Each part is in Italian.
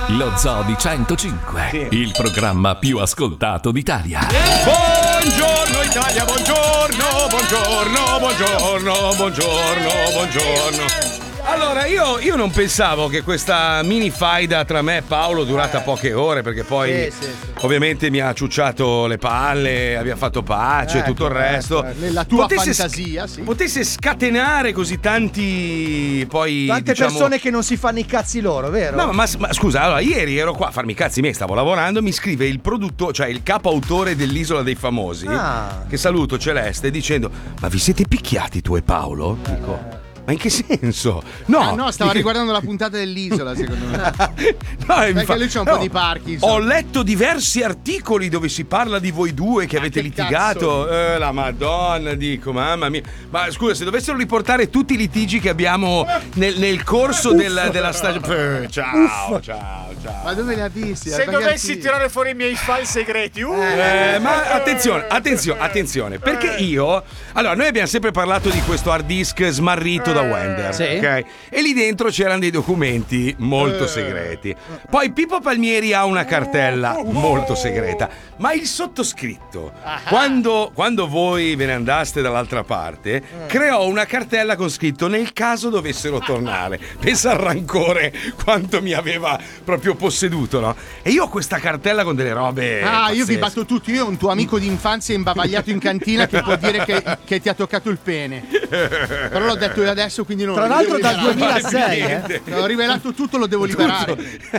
Lo Zoo di 105, Sì. il programma più ascoltato d'Italia. Buongiorno Italia, buongiorno, buongiorno, buongiorno, buongiorno, buongiorno. Allora, io non pensavo che questa mini faida tra me e Paolo durata poche ore, perché poi ovviamente mi ha ciucciato le palle, abbiamo fatto pace e tutto il resto. Nella tua fantasia, sì. Potesse scatenare così tanti poi Tante persone che non si fanno i cazzi loro, vero? No, ma scusa, allora ieri ero qua a farmi i cazzi miei, stavo lavorando, mi scrive il produttore, cioè il capo autore dell'Isola dei Famosi, che saluto, Celeste, dicendo: ma vi siete picchiati tu e Paolo? Dico: ma in che senso? No, stava riguardando la puntata dell'Isola, secondo me. Perché lui c'ha un po' di Parkinson. Ho letto diversi articoli dove si parla di voi due che avete litigato. La Madonna, dico, mamma mia. Ma scusa, se dovessero riportare tutti i litigi che abbiamo nel corso della stagione. Ciao. Ma dove li ha visti? Se dovessi tirare fuori i miei file segreti. Ma attenzione, perché allora, noi abbiamo sempre parlato di questo hard disk smarrito da Wender, ok? E lì dentro c'erano dei documenti molto segreti. Poi Pippo Palmieri ha una cartella molto segreta, ma il sottoscritto, quando voi ve ne andaste dall'altra parte, creò una cartella con scritto: nel caso dovessero tornare. Pensa al rancore quanto mi aveva proprio posseduto, no? E io ho questa cartella con delle robe pazzesche. Io vi batto tutti. Io ho un tuo amico d'infanzia imbavagliato in cantina che può dire che ti ha toccato il pene. Però l'ho detto io adesso, quindi non Tra lo l'altro devo dal liberare. 2006 Ho rivelato tutto, lo devo liberare.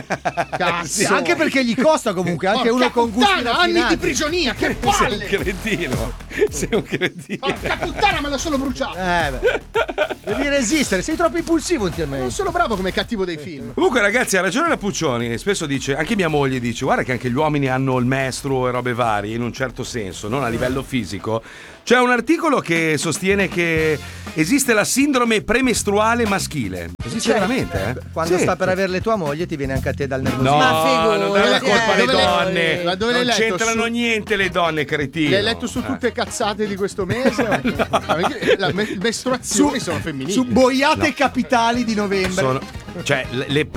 Sì, anche perché gli costa comunque, anche uno con gusti anni raffinati. di prigionia, che palle! Sei un cretino. Porca puttana, me l'ho solo bruciato. Devi resistere, sei troppo impulsivo ultimamente. Non sono bravo come cattivo dei film. Comunque, ragazzi, ha ragione la Puccioni. Spesso dice, anche mia moglie dice: guarda che anche gli uomini hanno il mestro e robe varie, in un certo senso, non a livello fisico. C'è un articolo che sostiene che esiste la sindrome premestruale maschile. Esiste veramente, eh? Quando Sì. sta per avere tua moglie ti viene anche a te dal nervosismo. No, non dare la colpa alle donne. Ma dove l'hai Non letto? c'entrano niente le donne, cretino. L'hai letto su tutte cazzate di questo mese? Le mestruazioni sono femminili. Su boiate capitali di novembre. Cioè,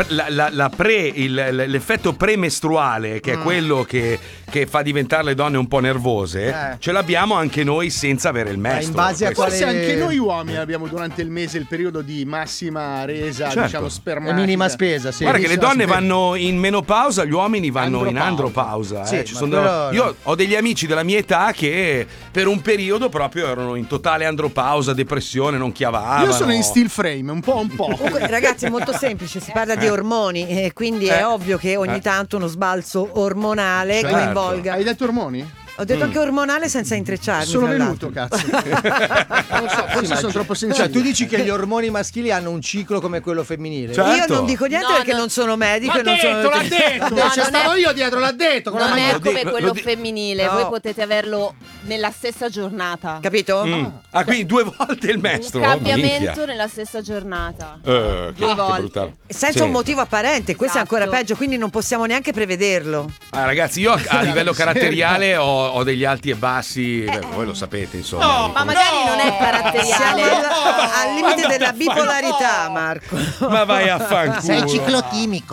l'effetto premestruale, che è quello che fa diventare le donne un po' nervose, ce l'abbiamo anche noi senza avere il mestro. in base a Forse anche noi uomini abbiamo durante il mese il periodo di massima resa, Certo. diciamo, spermatica. E minima spesa, sì. Guarda che le donne vanno in menopausa, gli uomini vanno in andropausa. Sì, Ci ma sono quello- io ho degli amici della mia età che per un periodo proprio erano in totale andropausa, depressione, non chiavavano. Io sono in steel frame, un po'. Comunque, ragazzi, è molto semplice, si parla di ormoni e quindi è ovvio che ogni tanto uno sbalzo ormonale Certo. coinvolga. Hai detto ormoni? Ho detto anche ormonale senza intrecciarmi. Sono tra venuto, l'altro. cazzo. Non lo so, forse sono troppo Cioè, sensibile. tu dici che gli ormoni maschili hanno un ciclo come quello femminile? Certo. Io non dico niente perché non sono medico e non sono. l'ha detto! No, C'è stavo io dietro, l'ha detto! Con la Non maglia. è come quello lo di- femminile, No. voi potete averlo nella stessa giornata. Capito? Ah, quindi 2 volte il mestro? Un cambiamento Minchia. nella stessa giornata. Che volte. brutale. Senza Sì. un motivo apparente, questo è ancora Esatto. peggio, quindi non possiamo neanche prevederlo. Ragazzi, io a livello caratteriale ho degli alti e bassi, voi lo sapete, insomma. Ma magari non è Siamo caratteriale. al limite della bipolarità, Marco. Ma vai a fanculo. Sei ciclotimico.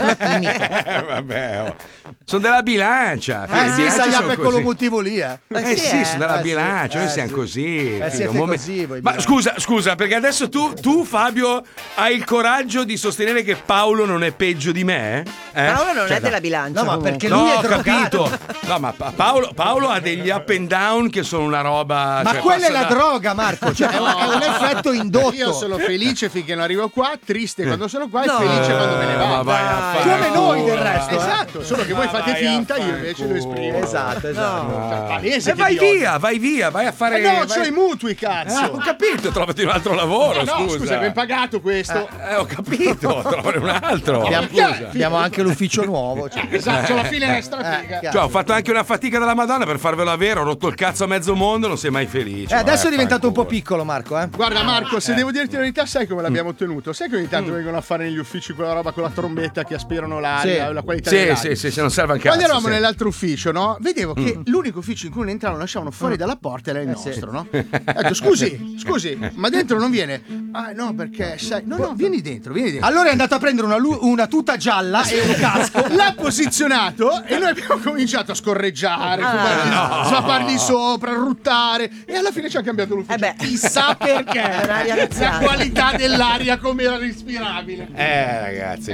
Vabbè, sono della bilancia. Sì, sai, per quello motivo lì, Sì, sono della sì. bilancia, noi siamo sì. così. Siete Un momento- così voi Ma bilanci. scusa, perché adesso tu, Fabio, hai il coraggio di sostenere che Paolo non è peggio di me? Paolo non Cioè, è della bilancia. No, ma comunque. perché No, lui è ho drogato. capito. No, ma Paolo ha degli up and down che sono una roba. Ma cioè, quella è passa la da- droga, Marco. Cioè, è un effetto indotto. Io sono felice finché non arrivo qua, triste quando sono qua No. e felice quando me ne Ma vado. vai a fare Come noi del resto. Esatto, solo che voi fate vai a finta, io fare invece lo esprimo. Esatto. Cioè, palese E che vai vi odio. via, vai a fare. No, vai- c'ho i mutui, cazzo. Ho capito, trovati un altro lavoro. No, scusa, ben pagato questo. Ho capito, trovare un altro. Abbiamo anche l'ufficio nuovo. Cioè. Esatto, c'ho la finestra, figa. Cioè, ho fatto anche una fatica della Madonna per farvelo avere, ho rotto il cazzo a mezzo mondo, non sei mai felice. Adesso è Vai a diventato un po' fanculo. piccolo, Marco. Guarda Marco, se devo dirti la verità, sai come l'abbiamo ottenuto? Sai che ogni tanto vengono a fare negli uffici quella roba con la trombetta che aspirano l'aria, Sì. la qualità dell'aria. Sì, non serve al cazzo. Quando eravamo nell'altro ufficio, no? Vedevo che l'unico ufficio in cui non entravano lasciavano fuori dalla porta era il nostro, no? Ho detto, scusi, ma dentro non viene? Ah, no, perché sai. No, vieni dentro. Allora è andato a prendere una tuta gialla e un casco. L'ha posizionato e noi abbiamo cominciato a scorreggiare, svapargli sopra, ruttare e alla fine ci ha cambiato l'ufficio. Chissà perché. La qualità dell'aria come era respirabile. Ragazzi,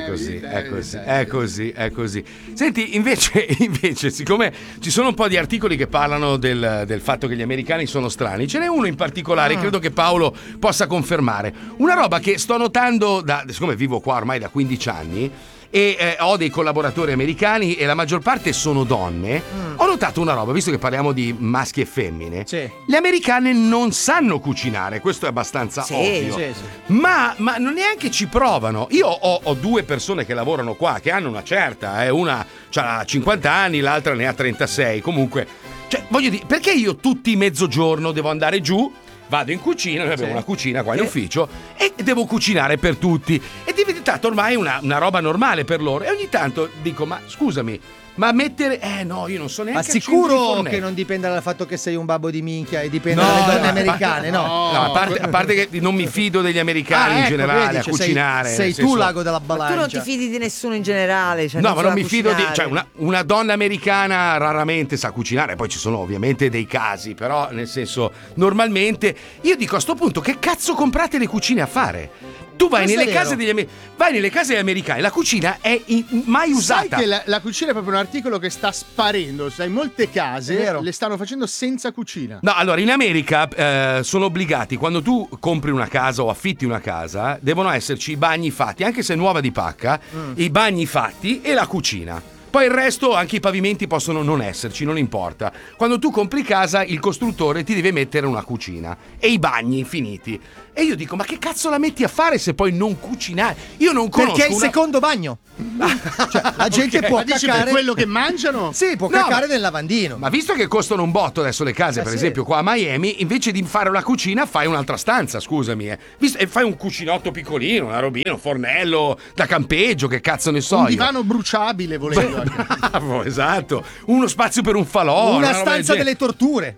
è così. Senti, invece, siccome ci sono un po' di articoli che parlano del fatto che gli americani sono strani, ce n'è uno in particolare, credo che Paolo possa confermare. Una roba che sto notando, siccome vivo qua ormai da 15 anni, e ho dei collaboratori americani e la maggior parte sono donne. Ho notato una roba, visto che parliamo di maschi e femmine. Le americane non sanno cucinare, questo è abbastanza ovvio. Ma non neanche ci provano. Io ho due persone che lavorano qua che hanno una certa, una ha 50 anni, l'altra ne ha 36. Comunque, voglio dire, perché io tutti i mezzogiorno devo andare giù? Vado in cucina, noi abbiamo una cucina qua in ufficio e devo cucinare per tutti. È diventato ormai una roba normale per loro. E ogni tanto dico, ma scusami, ma mettere... no, io non so neanche... Ma sicuro che non dipende dal fatto che sei un babbo di minchia e dipende dalle donne americane, no? A parte che non mi fido degli americani in generale, vedi, a cucinare. Sei tu l'ago della balancia. Tu non ti fidi di nessuno in generale. No, ma non mi fido di... una donna americana raramente sa cucinare, poi ci sono ovviamente dei casi, però nel senso, normalmente... Io dico a sto punto, che cazzo comprate le cucine a fare? Tu vai nelle case degli americani, la cucina è mai usata. Sai che la cucina è proprio un articolo che sta sparendo. Sai, molte case le stanno facendo senza cucina. No, allora in America sono obbligati, quando tu compri una casa o affitti una casa, devono esserci i bagni fatti, anche se è nuova di pacca, i bagni fatti e la cucina. Poi il resto, anche i pavimenti possono non esserci, non importa. Quando tu compri casa, il costruttore ti deve mettere una cucina e i bagni finiti. E io dico, ma che cazzo la metti a fare se poi non cucinare? Io non conosco. Perché è il secondo bagno. La gente può cacare. Per quello che mangiano? Sì, può cacare nel lavandino. Ma visto che costano un botto adesso le case, per esempio qua a Miami, invece di fare una cucina fai un'altra stanza, scusami. E fai un cucinotto piccolino, una robina, un fornello da campeggio, che cazzo ne so. Un divano bruciabile, volevo. Bravo, esatto. Uno spazio per un falò. Una stanza delle torture.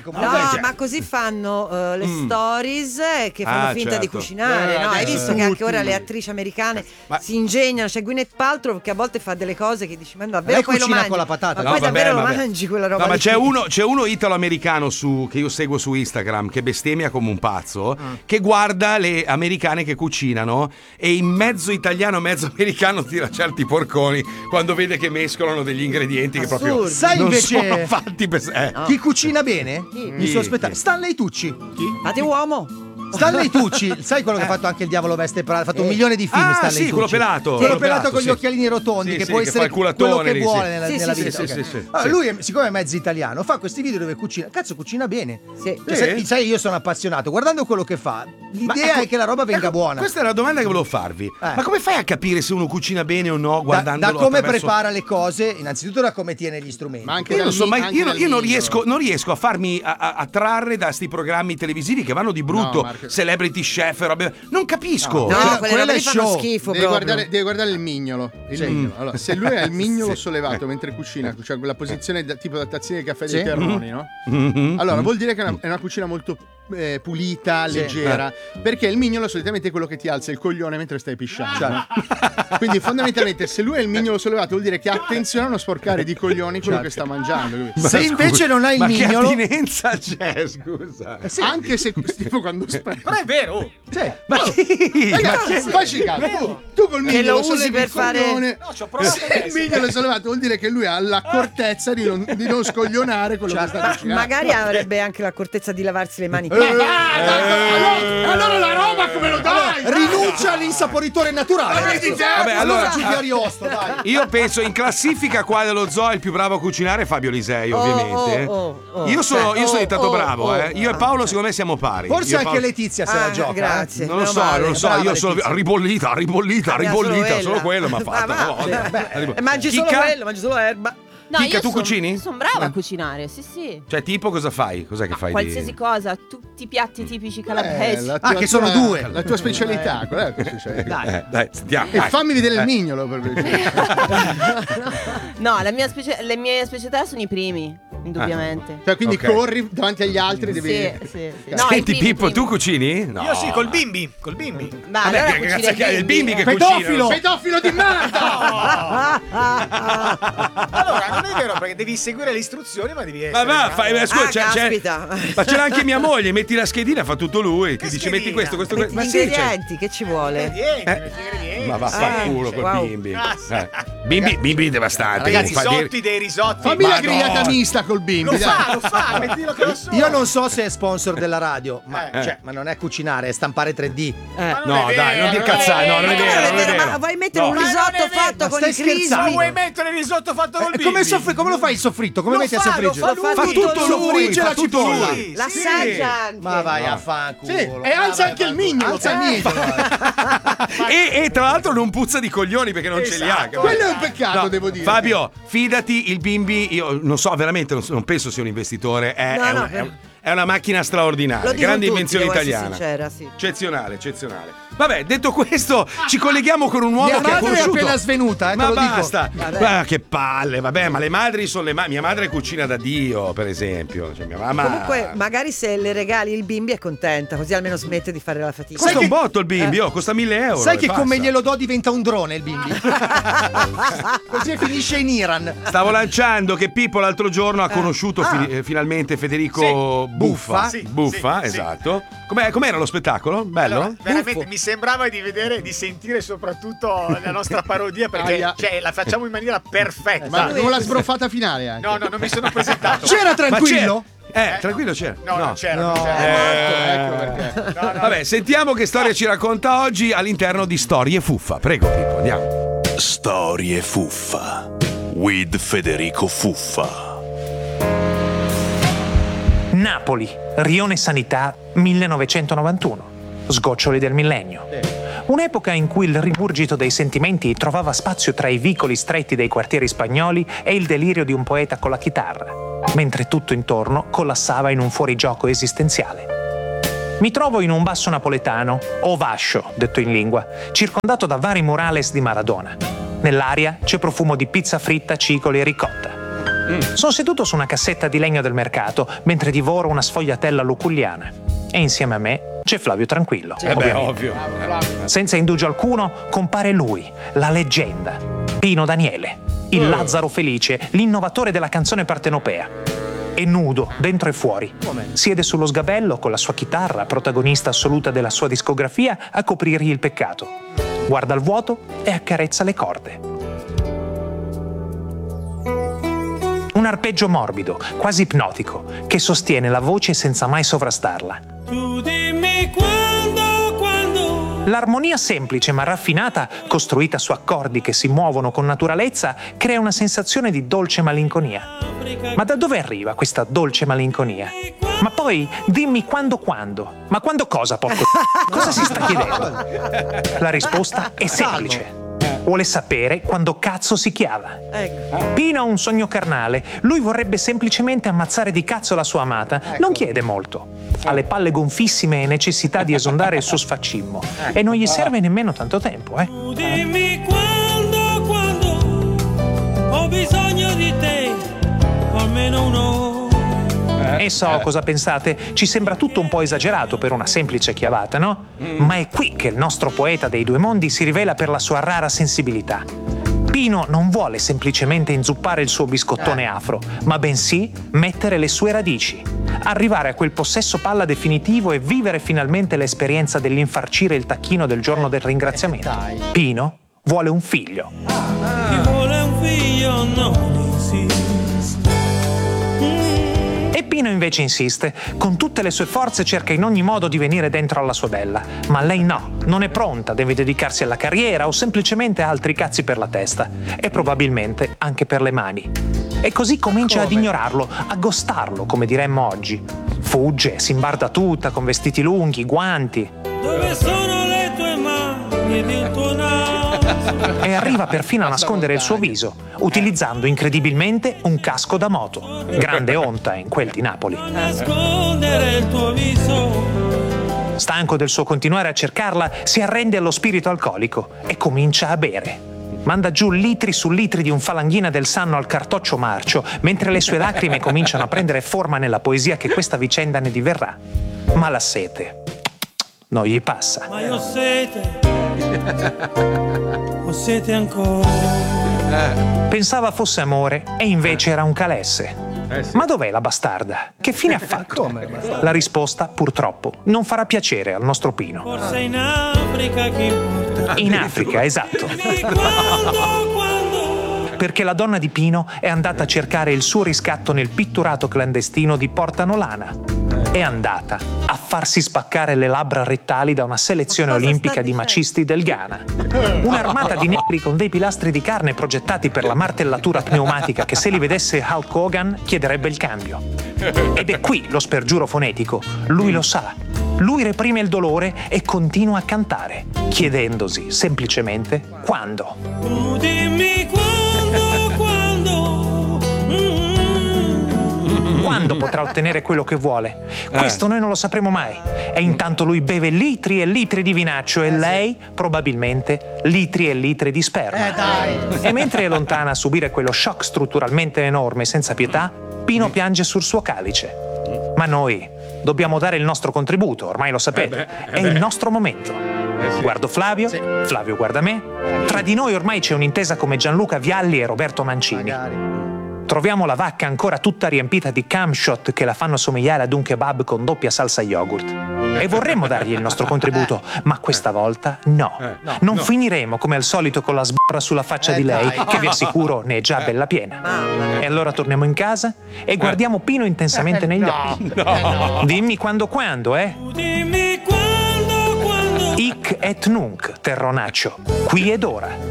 Ma così fanno le stories che fanno finta di cucinare. No, hai visto che anche ora le attrici americane si ingegnano. C'è Gwyneth Paltrow che a volte fa delle cose che dici, ma davvero poi lo mangi con la patata. Ma poi davvero lo mangi quella roba? No, ma c'è uno italo-americano che io seguo su Instagram che bestemmia come un pazzo, che guarda le americane che cucinano e in mezzo italiano mezzo americano tira certi porconi quando vede che mescolano degli ingredienti che proprio sai non invece sono fatti per chi cucina bene? Mi sono aspettato. Stanley Tucci. Fate uomo. Stanley Tucci, sai quello che ha fatto anche Il Diavolo Veste Prada? Ha fatto 1 milione di film. Stanley Tucci. Quello pelato. Quello pelato con gli occhialini rotondi, che può essere quello che vuole nella vita. Allora, lui, siccome è mezzo italiano, fa questi video dove cucina. Cazzo, cucina bene. Sai, io sono appassionato. Guardando quello che fa, l'idea è che la roba venga buona. Questa è la domanda che volevo farvi. Ma come fai a capire se uno cucina bene o no guardandolo? Da come prepara le cose, innanzitutto da come tiene gli strumenti. Ma anche io non riesco a farmi attrarre da sti programmi televisivi che vanno di brutto, Celebrity Chef, non capisco. No, quelle robe fanno schifo. Devi guardare il mignolo. Allora, se lui ha il mignolo sollevato mentre cucina, cioè quella posizione tipo da tazzina di caffè dei Terroni, no? Allora vuol dire che è una cucina molto pulita, leggera, perché il mignolo solitamente è quello che ti alza il coglione mentre stai pisciando. Quindi fondamentalmente se lui ha il mignolo sollevato vuol dire che ha attenzione a non sporcare di coglioni quello che sta mangiando lui. Se invece non hai il mignolo, che attinenza c'è, scusa? Anche se tipo quando non è vero. Ma facci caso, tu col mignolo lo usi per fare. Se il mignolo è sollevato vuol dire che lui ha l'accortezza di non scoglionare quello che sta cucinando. Magari avrebbe anche l'accortezza di lavarsi le mani. Allora la roba come lo dai? rinuncia all'insaporitore naturale. Vabbè, allora dai. io penso in classifica qua dello zoo il più bravo a cucinare è Fabio Lisei, ovviamente. Io sono diventato bravo, Io e Paolo secondo me siamo pari. Forse anche Letizia se la gioca. Grazie. Non lo so, io sono ribollita, solo quello mi ha fatto. Mangi solo quello, mangi solo erba. No, Chica, tu cucini? Sono brava a cucinare, sì. Cioè, tipo cosa fai? Cos'è che fai? Qualsiasi cosa, tutti i piatti tipici calabresi. Che sono due. La tua specialità, qual è la tua specialità? Dai, sentiamo. E fammi vedere il mignolo per No, le mie specialità sono i primi, indubbiamente. Cioè, quindi corri davanti agli altri, devi. Sì. No, senti, Pippo, tu cucini? No. Io sì, col bimbi. Ma vabbè, allora che cazzo è il bimbi che Pedofilo! cucina? Pedofilo di merda! Allora, non è vero, perché devi seguire le istruzioni, ma devi essere. Ma va, scusa, caspita. ma c'era anche mia moglie, metti la schedina, fa tutto lui. Ti dice metti questo. Metti Ma gli sì, cioè, ingredienti, che ci vuole? Ingredienti. ma va a culo col wow. bimbi. Bimbi devastante. Ragazzi, Fa sotti dei risotti. Fammi la grigliata mista col bimbi. Lo fa, mettilo che lo so. Io non so se è sponsor della radio, ma non è cucinare, è stampare 3D. No, dai, non dir cazzate, no, non è vero. Ma vuoi mettere un risotto fatto con il crisp? Ma vuoi mettere il risotto fatto col bimbi? Come lo fai il soffritto? Come metti a soffriggere? Fa tutto lui, Soffrigge la cipolla. L'assaggia anche. Ma vai a fanculo. Sì, e alza anche il mignolo. E tra l'altro non puzza di coglioni perché non ce li ha. Quello è un peccato, devo dire. Fabio, fidati, il bimbi, io non so, veramente non penso sia un investitore, è una macchina straordinaria, grande invenzione italiana. Sincera, sì. Eccezionale. Vabbè, detto questo, ci colleghiamo con un uomo Mia che ha madre è conosciuto. appena svenuta, Ma te lo dico. basta. Ah, che palle, vabbè, ma le madri sono le mia madre cucina da Dio, per esempio. Cioè, mia mamma. Comunque, magari se le regali il bimbi è contenta, così almeno smette di fare la fatica. Costa un botto il bimbi, costa 1.000 euro. Sai che basta. come glielo do diventa un drone il bimbi? Così finisce in Iran. Stavo lanciando che Pippo l'altro giorno ha conosciuto finalmente Federico Buffa. Buffa, esatto. Com'era lo spettacolo? Bello? Allora, veramente mi sembrava di vedere, di sentire soprattutto la nostra parodia, perché la facciamo in maniera perfetta. Ma con la sbroffata finale anche. No, non mi sono presentato. C'era tranquillo? Tranquillo c'era. No, non c'era. Ecco perché. Vabbè, sentiamo che storia ci racconta oggi all'interno di Storie Fuffa. Prego, Pippo, andiamo. Storie Fuffa with Federico Fuffa. Napoli, Rione Sanità 1991. Sgoccioli del millennio. Un'epoca in cui il rigurgito dei sentimenti trovava spazio tra i vicoli stretti dei quartieri spagnoli e il delirio di un poeta con la chitarra, mentre tutto intorno collassava in un fuorigioco esistenziale. Mi trovo in un basso napoletano, o vascio, detto in lingua, circondato da vari murales di Maradona. Nell'aria c'è profumo di pizza fritta, cicoli e ricotta. Sono seduto su una cassetta di legno del mercato mentre divoro una sfogliatella luculliana. E insieme a me c'è Flavio Tranquillo. Ovvio. Senza indugio alcuno compare lui, la leggenda, Pino Daniele, il Lazzaro felice, l'innovatore della canzone partenopea. È nudo, dentro e fuori. Siede sullo sgabello con la sua chitarra, protagonista assoluta della sua discografia, a coprirgli il peccato. Guarda il vuoto e accarezza le corde. Un arpeggio morbido, quasi ipnotico, che sostiene la voce senza mai sovrastarla. Tu dimmi quando. L'armonia semplice ma raffinata, costruita su accordi che si muovono con naturalezza, crea una sensazione di dolce malinconia. Ma da dove arriva questa dolce malinconia? Ma poi dimmi quando? Ma quando cosa, porco? Cosa si sta chiedendo? La risposta è semplice. Vuole sapere quando cazzo si chiava. Pino ha un sogno carnale. Lui vorrebbe semplicemente ammazzare di cazzo la sua amata. Non chiede molto. Ha le palle gonfissime e necessità di esondare il suo sfaccismo. E non gli serve nemmeno tanto tempo, Dimmi quando ho bisogno di te, o almeno un'ora. E so cosa pensate, ci sembra tutto un po' esagerato per una semplice chiavata, no? Ma è qui che il nostro poeta dei due mondi si rivela per la sua rara sensibilità. Pino non vuole semplicemente inzuppare il suo biscottone afro, ma bensì mettere le sue radici, arrivare a quel possesso palla definitivo e vivere finalmente l'esperienza dell'infarcire il tacchino del giorno del ringraziamento. Pino vuole un figlio. Chi vuole un figlio non insiste. E Pino invece insiste, con tutte le sue forze cerca in ogni modo di venire dentro alla sua bella, ma lei no, non è pronta, deve dedicarsi alla carriera o semplicemente a altri cazzi per la testa, e probabilmente anche per le mani. E così comincia ad ignorarlo, a ghostarlo, come diremmo oggi. Fugge, si imbarda tutta, con vestiti lunghi, guanti. Dove sono le tue mani ed il tuo naso? e arriva perfino a nascondere il suo viso, utilizzando incredibilmente un casco da moto. Grande onta in quel di Napoli. Nascondere il tuo viso. Stanco del suo continuare a cercarla, si arrende allo spirito alcolico e comincia a bere. Manda giù litri su litri di un falanghina del sanno al cartoccio marcio, mentre le sue lacrime cominciano a prendere forma nella poesia che questa vicenda ne diverrà. Ma la sete non gli passa. Ma io ho sete ancora. Pensava fosse amore e invece era un calesse. Ma dov'è la bastarda? Che fine ha fatto? La risposta, purtroppo, non farà piacere al nostro Pino. Forse in Africa chi importa? In Africa, esatto. Perché la donna di Pino è andata a cercare il suo riscatto nel pitturato clandestino di Porta Nolana. È andata a farsi spaccare le labbra rettali da una selezione olimpica di macisti del Ghana. Un'armata di negri con dei pilastri di carne progettati per la martellatura pneumatica che se li vedesse Hulk Hogan chiederebbe il cambio. Ed è qui lo spergiuro fonetico. Lui lo sa. Lui reprime il dolore e continua a cantare, chiedendosi semplicemente quando. Tu dimmi Quando potrà ottenere quello che vuole? Questo noi non lo sapremo mai. E intanto lui beve litri e litri di vinaccio e lei, probabilmente, litri e litri di sperma. Dai. E mentre è lontana a subire quello shock strutturalmente enorme senza pietà, Pino piange sul suo calice. Ma noi dobbiamo dare il nostro contributo, ormai lo sapete. È il nostro momento. Guardo Flavio, Flavio guarda me. Tra di noi ormai c'è un'intesa come Gianluca Vialli e Roberto Mancini. Troviamo la vacca ancora tutta riempita di camshot che la fanno somigliare ad un kebab con doppia salsa yogurt. E vorremmo dargli il nostro contributo, ma questa volta no. Non finiremo come al solito con la sbarra sulla faccia di lei, che vi assicuro ne è già bella piena. E allora torniamo in casa e guardiamo Pino intensamente negli occhi. Dimmi quando, Dimmi quando. Hic et nunc, terronaccio, qui ed ora.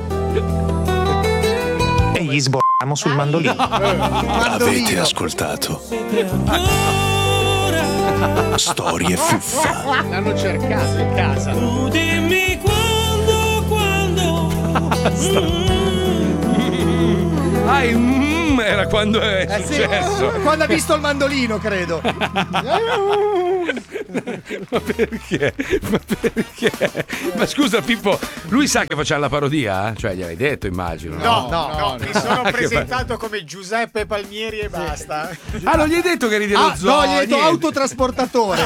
E gli sborriamo sul mandolino. Avete ascoltato Storie fuffa. L'hanno cercato in casa. Tu dimmi quando. Era quando è successo. Quando ha visto il mandolino, credo. Ma perché? Ma scusa Pippo, lui sa che facciamo la parodia? Cioè gliel'hai detto, immagino. No, mi sono presentato come Giuseppe Palmieri e basta. Ah, non gli hai detto che eri dello zoo? No, gli hai detto autotrasportatore.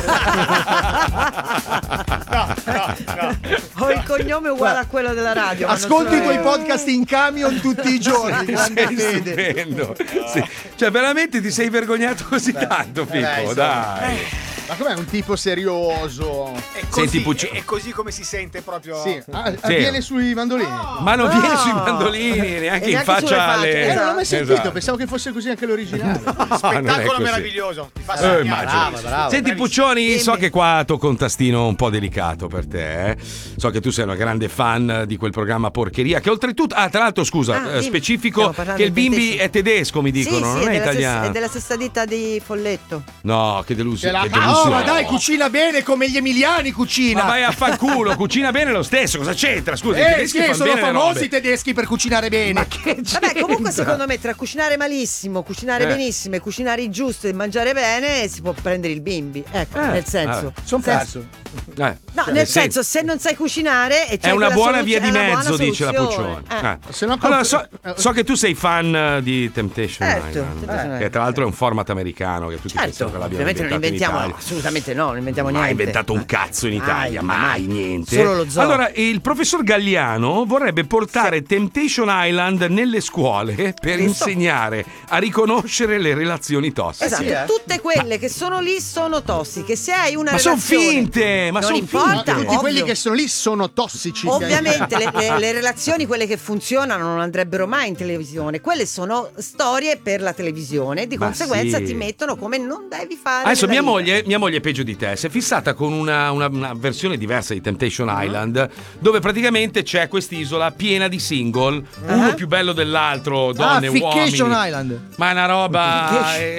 No. Ho il cognome uguale a quello della radio. Ascolti i tuoi podcast in camion tutti i giorni. Grande fede. Stupendo. Sì. Cioè veramente ti sei vergognato così tanto, Pippo, dai. Ma com'è un tipo serioso? È così come si sente proprio. Sì. Viene sui mandolini. Ma non viene sui mandolini, neanche in faccia alle. Non l'ho mai sentito, pensavo che fosse così anche l'originale. Spettacolo meraviglioso. Ti fa sognare. Bravo. Senti Puccioni, so che qua tocco un tastino un po' delicato per te. So che tu sei una grande fan di quel programma porcheria che oltretutto, tra l'altro scusa, specifico che il bimbi è tedesco, mi dicono, non è italiano. È della stessa ditta di Folletto. No, che delusione. Oh, ma dai, cucina bene come gli emiliani cucina. Ma vai a fanculo, cucina bene lo stesso, cosa c'entra? Scusa, i tedeschi fanno sono bene famosi i tedeschi per cucinare bene. Ma che c'entra? Vabbè, comunque secondo me tra cucinare malissimo, cucinare benissimo e cucinare il giusto e mangiare bene si può prendere il bimbi. Ecco, nel senso. Sono perso. No, nel senso, se non sai cucinare è una buona via di mezzo, dice la Puccioni. Allora, so che tu sei fan di Temptation Island, che tra l'altro è un format americano che tutti pensano che l'abbiano ovviamente non inventiamo, in assolutamente no, non inventiamo niente. niente. Mai inventato un cazzo in Italia, mai niente. Solo lo zoo. Allora, il professor Galliano vorrebbe portare Temptation Island nelle scuole per insegnare a riconoscere le relazioni tossiche. Esatto, tutte quelle che sono lì sono tossiche. Se hai una ma relazione, sono finte, ma non sono importa, finte. Tutti quelli che sono lì sono tossici. Ovviamente le relazioni, quelle che funzionano, non andrebbero mai in televisione. Quelle sono storie per la televisione, di conseguenza ti mettono come non devi fare. Adesso mia moglie è peggio di te, si è fissata con una versione diversa di Temptation Island, dove praticamente c'è quest'isola piena di single, uno più bello dell'altro, donne, uomini. Fication Island. Ma è una roba. E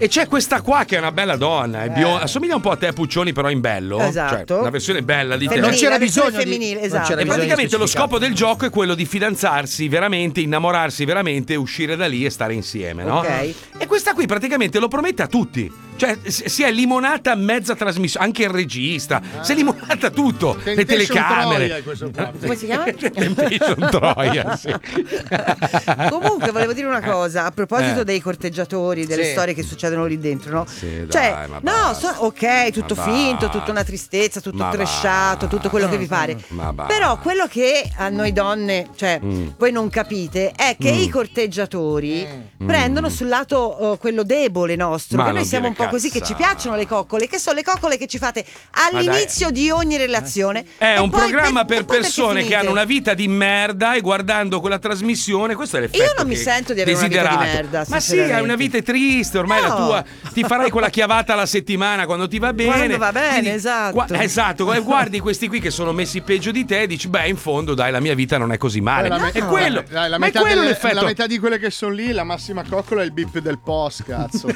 E c'è questa qua che è una bella donna, è assomiglia un po' a te Puccioni, però in bello. Esatto. Cioè, una versione bella di te. Non c'era bisogno femminile, esatto. E praticamente lo scopo del gioco è quello di fidanzarsi veramente, innamorarsi veramente, uscire da lì e stare insieme, no? Ok. E questa qui praticamente lo promette a tutti. Cioè, si è limonata mezza trasmissione, anche il regista, si è limonata tutto, le telecamere. Come si chiama? Temptation Troia, sì. Comunque volevo dire una cosa a proposito dei corteggiatori, delle storie che succedono lì dentro, no? Sì, cioè, dai, ok, tutto Ma finto, basta. tutta una tristezza, tutto Ma trashato, tutto quello che vi pare. Però quello che a noi donne, cioè, voi non capite, è che i corteggiatori prendono sul lato quello debole nostro, Ma che noi non siamo un po' così, che ci piacciono le coccole, che sono le coccole che ci fate all'inizio di ogni relazione. È un poi programma per e poi persone perché che hanno finite? una vita di merda e guardando quella trasmissione, questo è l'effetto. Io non mi che- sento di avere una vita di desiderato. merda, Ma sì, sinceramente. hai una vita triste, ormai la No. tua. Ti farai quella chiavata alla settimana quando ti va bene. Quando va bene, Quindi, esatto. esatto, e guardi questi qui che sono messi peggio di te e dici, beh, in fondo, dai, la mia vita non è così male. È quello. La ma è metà, quello l'effetto. la metà di quelle che sono lì, la massima coccola è il bip del post, cazzo.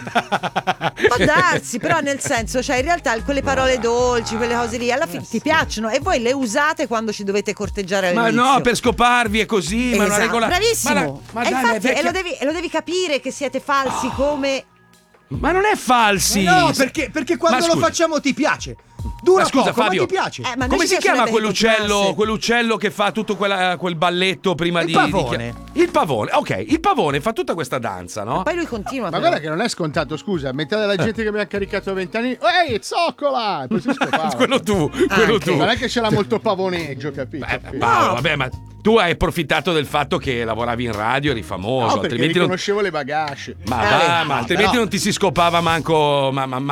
Può darsi, però nel senso, cioè in realtà quelle parole dolci, quelle cose lì, alla fine ti piacciono e voi le usate quando ci dovete corteggiare Ma all'inizio. no, per scoparvi è così, ma è una Esatto, regola. bravissimo. Ma E dai, infatti, è vecchia- e lo devi capire che siete falsi come. Ma non è falsi. No, perché quando Ma lo scusa. facciamo ti piace. Dura Ma scusa, poco, Fabio, ma ti piace. Ma noi Come ci si chiama piacerebbe che continuasse. quell'uccello che fa tutto quel balletto prima Il di pavone. il pavone, ok, il pavone fa tutta questa danza, no? Poi lui continua. Ma però. guarda che non è scontato, scusa, metà della gente che mi ha caricato a 20 anni, ehi, zoccola! E poi si scopava. quello tu. Non è che c'era molto pavoneggio, capito? Paolo, vabbè, ma tu hai approfittato del fatto che lavoravi in radio, eri famoso, No, perché altrimenti non... riconoscevo le bagasce. Ma altrimenti però- non ti si scopava manco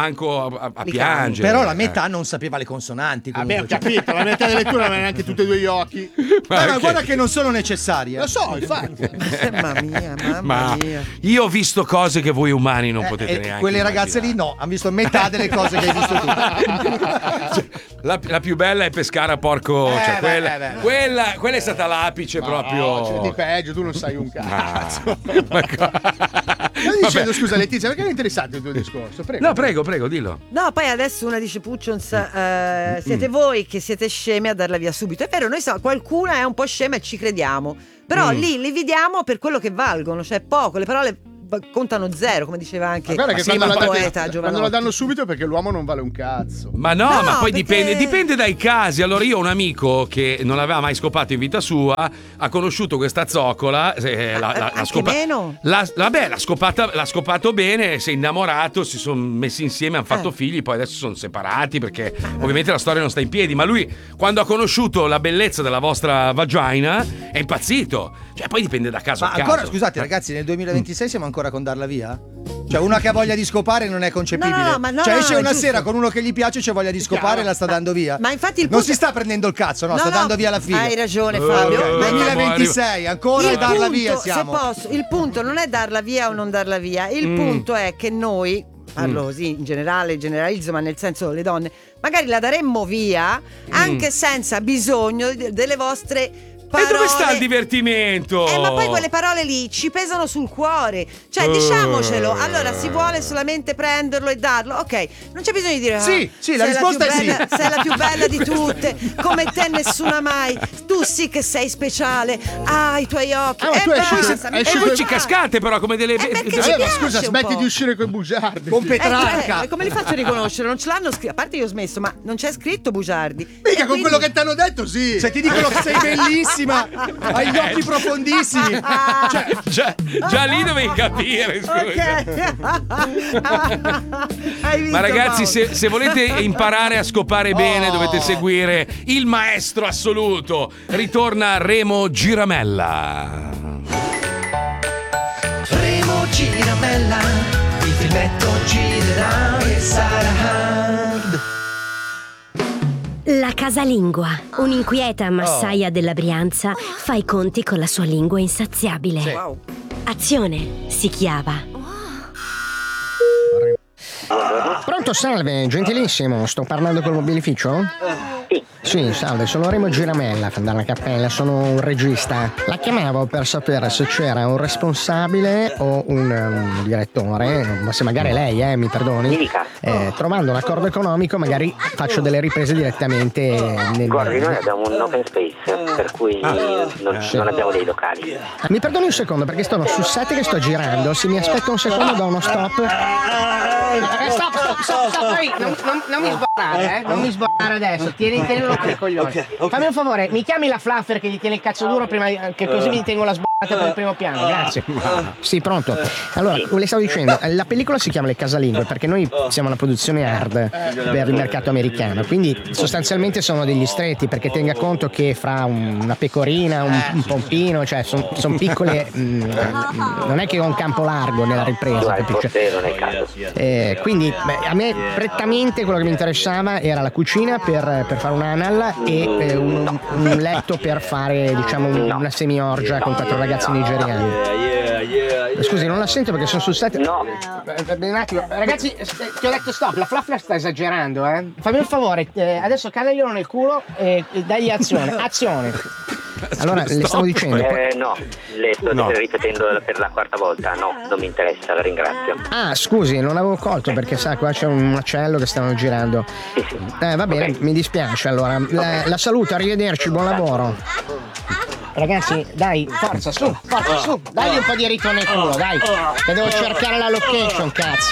a piangere. Però la metà non sapeva le consonanti. Vabbè, ho Comunque. capito, la metà delle tue non aveva neanche tutti e due gli occhi. Ma guarda che non sono necessarie. Lo so, infatti. Ma io ho visto cose che voi umani non potete neanche Quelle ragazze lì no, hanno visto metà delle cose che hai visto tu. La più bella è Pescara Porco, cioè beh. quella è stata l'apice proprio. No, c'è di peggio, tu non sai un cazzo. Ma Stavo dicendo, scusa Letizia, perché è interessante il tuo discorso? Prego. No, prego, dillo. No, poi adesso una dice Puccions, siete voi che siete scemi a darla via subito. È vero, noi qualcuna è un po' scema e ci crediamo. Però lì li vediamo per quello che valgono, cioè poco, le parole contano zero, come diceva anche Guarda che il quando poeta quando la danno subito è perché l'uomo non vale un cazzo. Ma no, ma poi perché- dipende dai casi. Allora, io ho un amico che non aveva mai scopato in vita sua, ha conosciuto questa zoccola, l'ha anche meno? l'ha scopato bene, si è innamorato, si sono messi insieme, hanno fatto figli, poi adesso sono separati perché ovviamente la storia non sta in piedi. Ma lui, quando ha conosciuto la bellezza della vostra vagina, è impazzito. Cioè, poi dipende da caso Ma a caso. ancora, scusate ragazzi, nel 2026 siamo ancora con darla via? Cioè una che ha voglia di scopare non è concepibile. No, ma no, cioè no, esce è una giusto. sera con uno che gli piace, c'è voglia di scopare e la sta dando via. Ma infatti il Non punto- si sta prendendo il cazzo, no, sta dando via la figlia. Hai ragione, Fabio. 2026, ancora Il darla punto, via siamo. Se posso, il punto non è darla via o non darla via, il punto è che noi, parlo così in generale, generalizzo, ma nel senso le donne, magari la daremmo via anche senza bisogno delle vostre parole. E dove sta il divertimento? Ma poi quelle parole lì ci pesano sul cuore. Cioè, diciamocelo. Allora, si vuole solamente prenderlo e darlo. Ok, non c'è bisogno di dire Sì, sì, la sei risposta più è sì. bella- sei la più bella di tutte. Come te nessuna mai. Tu sì che sei speciale. Ah, i tuoi occhi. Ah, ma E tu esci- basta, mi esci E piace. voi ci cascate però come delle... perché ci Ma piace scusa, un smetti po'. di uscire con i bugiardi. Con Petrarca. Come li faccio a riconoscere? Non ce l'hanno scritto. A parte io ho smesso, ma non c'è scritto Bugiardi. Mica E con quello che ti hanno detto, sì. Se ti dicono che sei bellissima, hai gli occhi profondissimi. Già lì dovevi capire, scusa. Hai visto, Ma ragazzi, Paolo? se volete imparare a scopare bene, dovete seguire il maestro assoluto. Ritorna Remo Giramella. Remo Giramella, il filmetto girerà e sarà hard. La casalingua, un'inquieta massaia della Brianza, fa i conti con la sua lingua insaziabile. Sì. Wow. Azione, si chiava. Pronto, salve, gentilissimo, sto parlando col mobilificio? Sì, salve, sono Remo Giramella dalla Cappella, sono un regista. La chiamavo per sapere se c'era un responsabile o un direttore, ma se magari lei, mi perdoni. Trovando un accordo economico magari faccio delle riprese direttamente Guardi, noi abbiamo un open space, per cui non abbiamo dei locali. Mi perdoni un secondo perché sono sul set che sto girando, se mi aspetta un secondo do uno stop. Stop, non mi sborrare, non mi sborrare adesso, tienilo per i coglioni. Fammi un favore, mi chiami la fluffer che gli tiene il cazzo duro prima che così mi tengo la sborrata per il primo piano, grazie. Sì, pronto. Allora, le stavo dicendo, la pellicola si chiama Le Casalinghe perché noi siamo una produzione hard per il mercato americano, quindi sostanzialmente sono degli stretti perché tenga conto che fra una pecorina, un pompino, cioè sono piccole, non è che ho un campo largo nella ripresa, capisci? Quindi a me prettamente quello che mi interessava era la cucina per fare un'anal e un letto per fare, diciamo, una semi-orgia con 4 ragazzi nigeriani. Scusi, non la sento perché sono sul set. No. Un attimo, ragazzi, ti ho detto stop, la fluffer sta esagerando, Fammi un favore, adesso cadaglielo nel culo e dagli azione. Allora, le stavo dicendo. No, le sto ripetendo per la quarta volta. No, non mi interessa, la ringrazio. Ah, scusi, non avevo colto perché sa, qua c'è un macello che stanno girando. Sì. Va bene, mi dispiace allora. La saluto, arrivederci, buon lavoro. Ragazzi, dai, forza, su, dagli un po' di rito nel culo, dai. Che devo cercare la location, cazzo.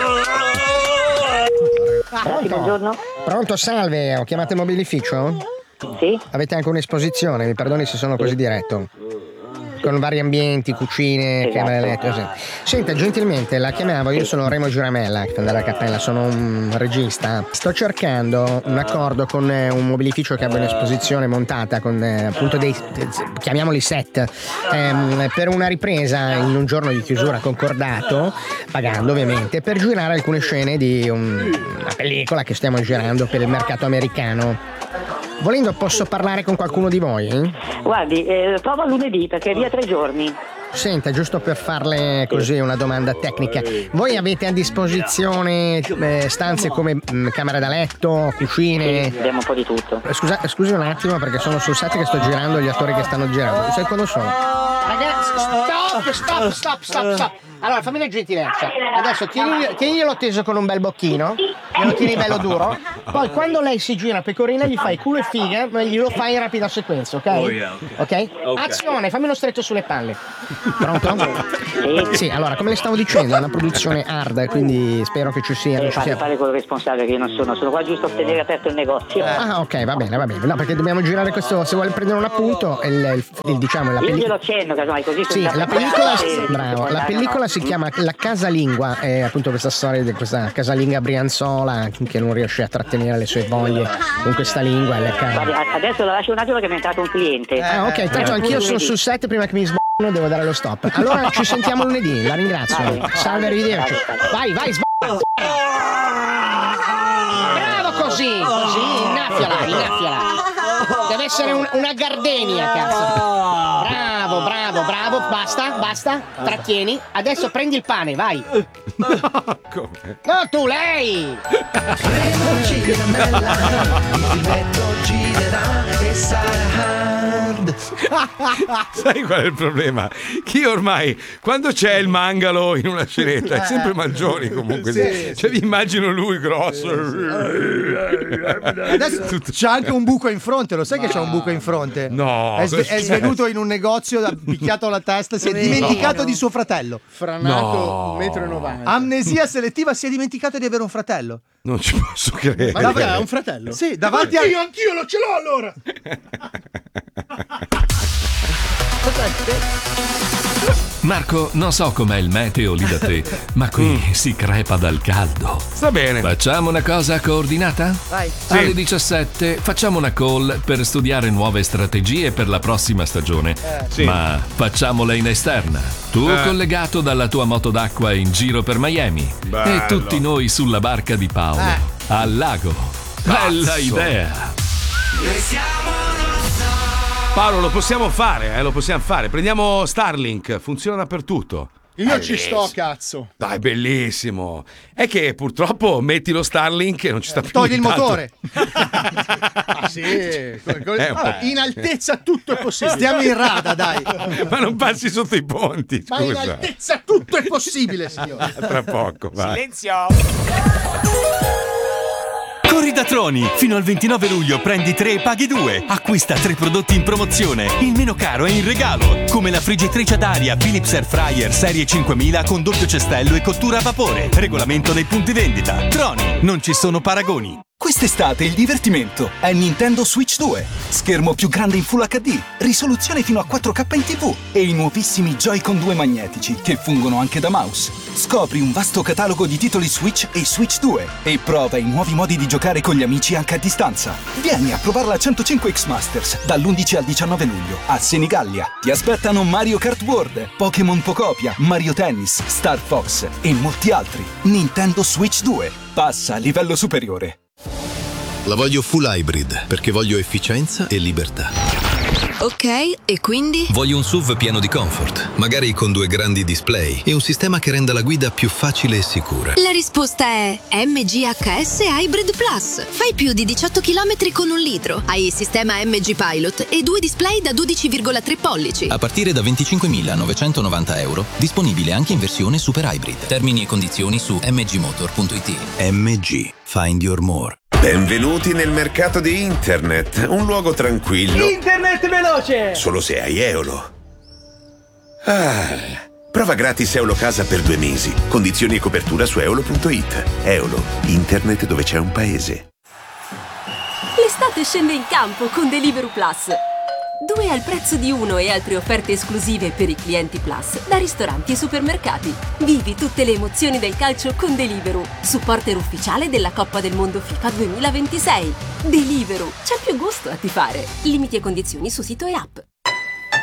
Buongiorno. Pronto, salve, ho chiamato il mobilificio? Sì. Avete anche un'esposizione, mi perdoni se sono così diretto. Con vari ambienti, cucine, camere da letto. Senta, gentilmente la chiamavo, io sono Remo Giramella dalla Cappella, sono un regista. Sto cercando un accordo con un mobilificio che abbia un'esposizione montata con appunto dei, chiamiamoli set, per una ripresa in un giorno di chiusura concordato, pagando ovviamente, per girare alcune scene di una pellicola che stiamo girando per il mercato americano. Volendo posso parlare con qualcuno di voi? Guardi, prova lunedì perché è via 3 giorni. Senta, giusto per farle così una domanda tecnica, voi avete a disposizione stanze come camera da letto, cucine? Sì, abbiamo un po' di tutto. Scusi un attimo perché sono sul set che sto girando, gli attori che stanno girando. Sai quando sono? Ragazzi, stop. Allora, fammi una gentilezza. Adesso tieniglielo teso con un bel bocchino, glielo tieni bello duro. Poi quando lei si gira pecorina gli fai culo e figa, ma glielo fai in rapida sequenza, ok? Ok? Azione, fammi uno stretto sulle palle. Pronto? Sì, allora, come le stavo dicendo, è una produzione hard, quindi spero che ci sia. Fare quello responsabile che io non sono qua giusto per tenere aperto il negozio. Ah, ok, va bene. No, perché dobbiamo girare questo, se vuole prendere un appunto, diciamo la pellicola. Io glielo accenno, casomai, così. Sì, la pellicola, bravo, la pellicola si chiama La Casalingua, è appunto questa storia di questa casalinga brianzola che non riesce a trattenere le sue voglie con questa lingua. Guardi, adesso la lascio un attimo che mi è entrato un cliente. Ah, ok, tanto anch'io sono sul set, prima che mi sbaglio devo dare lo stop. Allora ci sentiamo lunedì, la ringrazio. Salve, arrivederci. Vai, sbaglio. Bravo così, innaffiala. Deve essere una gardenia, cazzo. Bravo, basta, trattieni. Adesso prendi il pane, vai. Come? No, tu, lei! Sai qual è il problema? Che io ormai, quando c'è il mangalo in una scenetta, è sempre Mangioni comunque. Sì. Cioè, vi immagino lui grosso. Adesso c'ha anche un buco in fronte, lo sai che c'ha un buco in fronte? No. È svenuto in un negozio, ha picchiato la testa, si è dimenticato di suo fratello. Franato 1,90 m. Amnesia selettiva, si è dimenticato di avere un fratello. Non ci posso credere. Ma davvero ha un fratello? Sì, davanti Anch'io lo ce l'ho allora. Marco, non so com'è il meteo lì da te, ma qui si crepa dal caldo. Sta bene. Facciamo una cosa coordinata? Vai. Sì. Alle 17 facciamo una call per studiare nuove strategie per la prossima stagione. Sì. Ma facciamola in esterna. Tu collegato dalla tua moto d'acqua in giro per Miami. Bello. E tutti noi sulla barca di Paolo. Al lago. Bella idea. Noi siamo Paolo, lo possiamo fare. Prendiamo Starlink, funziona dappertutto. Io ci sto, cazzo. Dai, bellissimo. È che purtroppo metti lo Starlink e non ci sta più. Togli il motore. Ah, sì. In altezza tutto è possibile. Stiamo in rada, dai. Ma non passi sotto i ponti. Scusa. Ma in altezza tutto è possibile, signore. Tra poco, vai. Silenzio. Corri da Troni! Fino al 29 luglio prendi 3 e paghi 2. Acquista 3 prodotti in promozione. Il meno caro è in regalo. Come la friggitrice ad aria Philips Air Fryer serie 5000 con doppio cestello e cottura a vapore. Regolamento nei punti vendita. Troni, non ci sono paragoni. Quest'estate il divertimento è Nintendo Switch 2. Schermo più grande in Full HD, risoluzione fino a 4K in TV e i nuovissimi Joy-Con 2 magnetici che fungono anche da mouse. Scopri un vasto catalogo di titoli Switch e Switch 2 e prova i nuovi modi di giocare con gli amici anche a distanza. Vieni a provare la 105X Masters dall'11 al 19 luglio a Senigallia. Ti aspettano Mario Kart World, Pokémon Pocopia, Mario Tennis, Star Fox e molti altri. Nintendo Switch 2. Passa a livello superiore. La voglio full hybrid perché voglio efficienza e libertà. Ok, e quindi? Voglio un SUV pieno di comfort, magari con 2 grandi display e un sistema che renda la guida più facile e sicura. La risposta è MGHS Hybrid Plus. Fai più di 18 km con 1 litro. Hai il sistema MG Pilot e 2 display da 12,3 pollici. A partire da 25.990 euro, disponibile anche in versione Super Hybrid. Termini e condizioni su mgmotor.it. MG. Find your more. Benvenuti nel mercato di internet, un luogo tranquillo. Internet veloce! Solo se hai Eolo. Prova gratis Eolo Casa per 2 mesi. Condizioni e copertura su eolo.it. Eolo, internet dove c'è un paese. L'estate scende in campo con Deliveroo Plus. 2 al prezzo di 1 e altre offerte esclusive per i clienti Plus da ristoranti e supermercati. Vivi tutte le emozioni del calcio con Deliveroo, supporter ufficiale della Coppa del Mondo FIFA 2026. Deliveroo, c'è più gusto a tifare. Limiti e condizioni su sito e app.